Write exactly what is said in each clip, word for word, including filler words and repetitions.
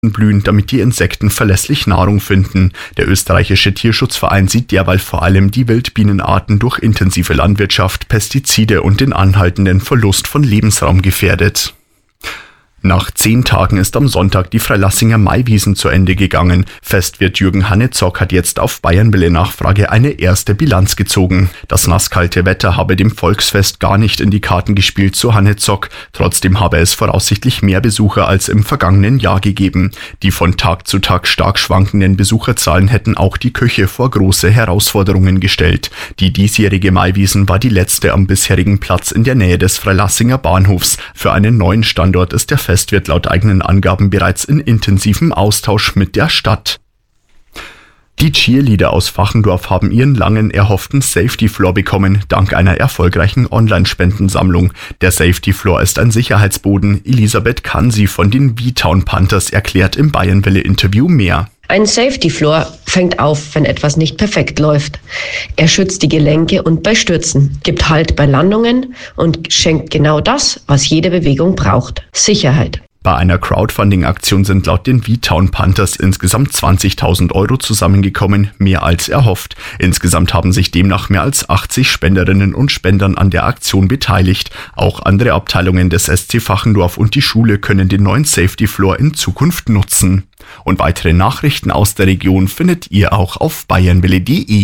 blühen, damit die Insekten verlässlich Nahrung finden. Der österreichische Tierschutzverein sieht derweil vor allem die Wildbienenarten durch intensive Landwirtschaft, Pestizide und den anhaltenden Verlust von Lebensraum gefährdet. Nach zehn Tagen ist am Sonntag die Freilassinger Maiwiesen zu Ende gegangen. Festwirt Jürgen Hannezock hat jetzt auf Bayernwelle-Nachfrage eine erste Bilanz gezogen. Das nasskalte Wetter habe dem Volksfest gar nicht in die Karten gespielt, so Hannezock. Trotzdem habe es voraussichtlich mehr Besucher als im vergangenen Jahr gegeben. Die von Tag zu Tag stark schwankenden Besucherzahlen hätten auch die Köche vor große Herausforderungen gestellt. Die diesjährige Maiwiesen war die letzte am bisherigen Platz in der Nähe des Freilassinger Bahnhofs. Für einen neuen Standort ist der Festwirt laut eigenen Angaben bereits in intensivem Austausch mit der Stadt. Die Cheerleader aus Fachendorf haben ihren langen erhofften Safety Floor bekommen, dank einer erfolgreichen Online-Spendensammlung. Der Safety Floor ist ein Sicherheitsboden. Elisabeth Kansi von den V-Town Panthers erklärt im Bayernwelle-Interview mehr. Ein Safety Floor fängt auf, wenn etwas nicht perfekt läuft. Er schützt die Gelenke und bei Stürzen, gibt Halt bei Landungen und schenkt genau das, was jede Bewegung braucht: Sicherheit. Bei einer Crowdfunding-Aktion sind laut den V-Town Panthers insgesamt zwanzigtausend Euro zusammengekommen, mehr als erhofft. Insgesamt haben sich demnach mehr als achtzig Spenderinnen und Spendern an der Aktion beteiligt. Auch andere Abteilungen des S C Fachendorf und die Schule können den neuen Safety Floor in Zukunft nutzen. Und weitere Nachrichten aus der Region findet ihr auch auf bayernwelle punkt de.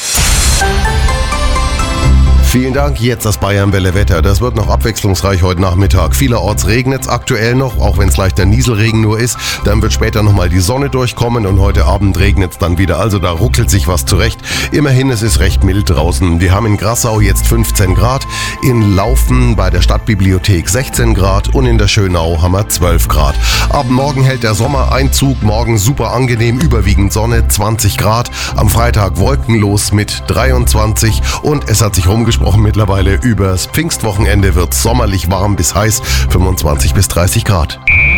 Vielen Dank, jetzt das Bayernwelle-Wetter. Das wird noch abwechslungsreich heute Nachmittag. Vielerorts regnet es aktuell noch, auch wenn es leichter Nieselregen nur ist. Dann wird später nochmal die Sonne durchkommen und heute Abend regnet es dann wieder. Also da ruckelt sich was zurecht. Immerhin, es ist recht mild draußen. Wir haben in Grassau jetzt fünfzehn Grad, in Laufen bei der Stadtbibliothek sechzehn Grad und in der Schönau haben wir zwölf Grad. Ab morgen hält der Sommer Einzug, morgen super angenehm, überwiegend Sonne, zwanzig Grad. Am Freitag wolkenlos mit dreiundzwanzig und es hat sich rumgesprochen, mittlerweile übers Pfingstwochenende wird sommerlich warm bis heiß, fünfundzwanzig bis dreißig Grad.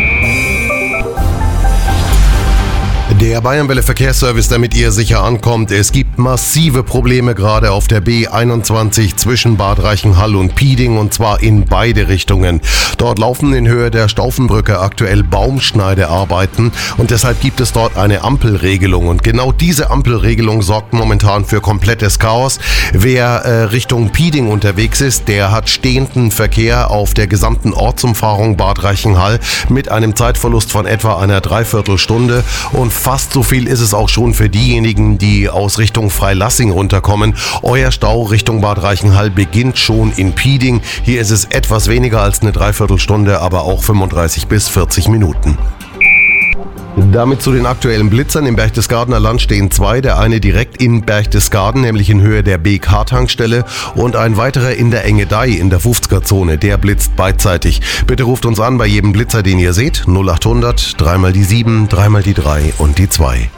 Der Bayernwelle Verkehrsservice, damit ihr sicher ankommt. Es gibt massive Probleme gerade auf der B einundzwanzig zwischen Bad Reichenhall und Pieding, und zwar in beide Richtungen. Dort laufen in Höhe der Staufenbrücke aktuell Baumschneidearbeiten und deshalb gibt es dort eine Ampelregelung. Und genau diese Ampelregelung sorgt momentan für komplettes Chaos. Wer äh, Richtung Pieding unterwegs ist, der hat stehenden Verkehr auf der gesamten Ortsumfahrung Bad Reichenhall mit einem Zeitverlust von etwa einer Dreiviertelstunde, und fast so viel ist es auch schon für diejenigen, die aus Richtung Freilassing runterkommen. Euer Stau Richtung Bad Reichenhall beginnt schon in Pieding. Hier ist es etwas weniger als eine Dreiviertelstunde, aber auch fünfunddreißig bis vierzig Minuten. Damit zu den aktuellen Blitzern. Im Berchtesgadener Land stehen zwei, der eine direkt in Berchtesgaden, nämlich in Höhe der B K-Tankstelle, und ein weiterer in der Engedei in der fünfziger-Zone, der blitzt beidseitig. Bitte ruft uns an bei jedem Blitzer, den ihr seht, null achthundert, dreimal die sieben, dreimal die drei und die zwei.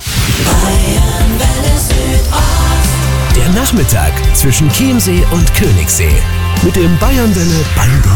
Der Nachmittag zwischen Chiemsee und Königssee mit dem Bayernwelle Band.